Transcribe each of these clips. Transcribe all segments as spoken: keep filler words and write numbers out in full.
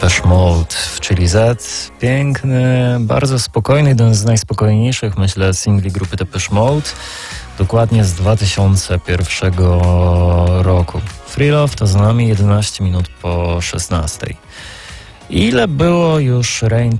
Depeche Mode w Chili Z. Piękny, bardzo spokojny, jeden z najspokojniejszych, myślę, singli grupy Depeche Mode. Dokładnie z dwa tysiące pierwszego roku. Free Love to za nami jedenaście minut po szesnastej. Ile było już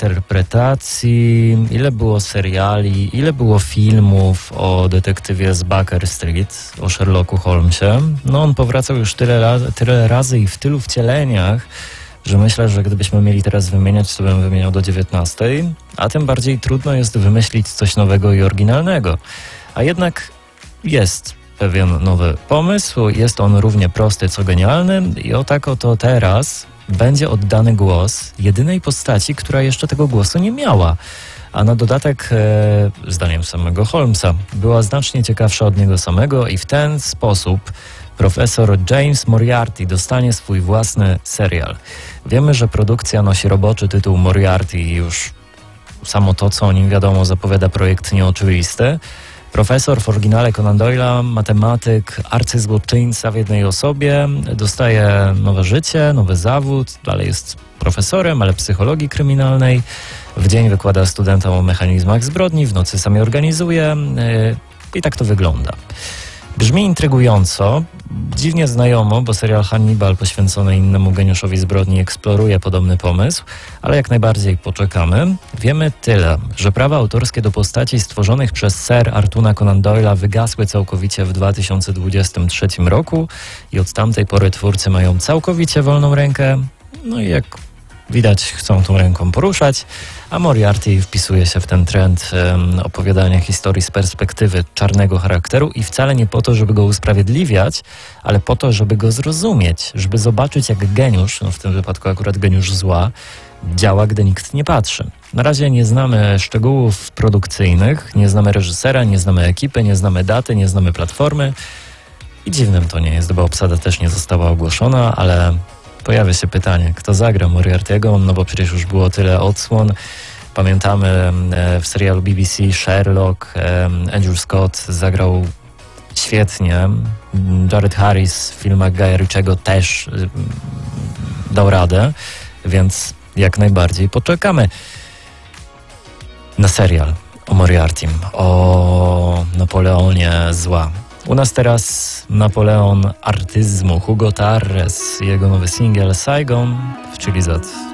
reinterpretacji, ile było seriali, ile było filmów o detektywie z Baker Street, o Sherlocku Holmesie. No on powracał już tyle, ra- tyle razy i w tylu wcieleniach, że myślę, że gdybyśmy mieli teraz wymieniać, to bym wymieniał do dziewiętnastej, a tym bardziej trudno jest wymyślić coś nowego i oryginalnego. A jednak jest pewien nowy pomysł, jest on równie prosty co genialny i o tak oto teraz będzie oddany głos jedynej postaci, która jeszcze tego głosu nie miała. A na dodatek, e, zdaniem samego Holmesa, była znacznie ciekawsza od niego samego i w ten sposób profesor James Moriarty dostanie swój własny serial. Wiemy, że produkcja nosi roboczy tytuł Moriarty i już samo to, co o nim wiadomo, zapowiada projekt nieoczywisty. Profesor w oryginale Conan Doyle'a, matematyk, arcyzłoczyńca w jednej osobie, dostaje nowe życie, nowy zawód, dalej jest profesorem, ale psychologii kryminalnej. W dzień wykłada studentom o mechanizmach zbrodni, w nocy sam je organizuje yy, i tak to wygląda. Brzmi intrygująco, dziwnie znajomo, bo serial Hannibal poświęcony innemu geniuszowi zbrodni eksploruje podobny pomysł, ale jak najbardziej poczekamy. Wiemy tyle, że prawa autorskie do postaci stworzonych przez Sir Arthura Conan Doyle'a wygasły całkowicie w dwa tysiące dwudziestym trzecim roku i od tamtej pory twórcy mają całkowicie wolną rękę, no i jak widać chcą tą ręką poruszać, a Moriarty wpisuje się w ten trend um, opowiadania historii z perspektywy czarnego charakteru i wcale nie po to, żeby go usprawiedliwiać, ale po to, żeby go zrozumieć, żeby zobaczyć, jak geniusz, no w tym wypadku akurat geniusz zła, działa, gdy nikt nie patrzy. Na razie nie znamy szczegółów produkcyjnych, nie znamy reżysera, nie znamy ekipy, nie znamy daty, nie znamy platformy i dziwnym to nie jest, bo obsada też nie została ogłoszona, ale pojawia się pytanie, kto zagra Moriarty'ego, no bo przecież już było tyle odsłon. Pamiętamy w serialu B B C Sherlock, Andrew Scott zagrał świetnie. Jared Harris w filmach Guya Ritchiego też dał radę, więc jak najbardziej poczekamy na serial o Moriartym, o Napoleonie zła. U nas teraz Napoleon artyzmu, Hugo Tarres, jego nowy singiel Saigon w Chili Z.